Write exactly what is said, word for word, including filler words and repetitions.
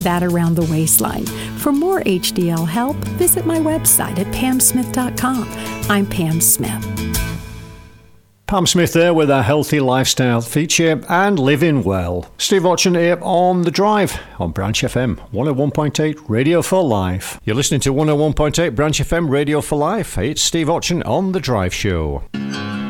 that around the waistline. For more H D L help, visit my website at pam smith dot com. I'm Pam Smith. Pam Smith there with a healthy lifestyle feature and living well. Steve Watson here on The Drive on Branch F M one oh one point eight Radio for Life. You're listening to one oh one point eight Branch F M Radio for Life. It's Steve Watson on The Drive Show.